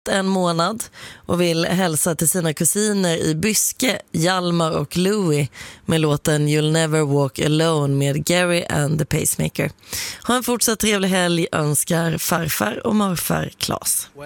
en månad och vill hälsa till sina kusiner i Byske, Hjalmar och Louie med låten You'll Never Walk Alone med Gary and the Pacemaker. Ha en fortsatt trevlig helg önskar farfar och morfar Claes.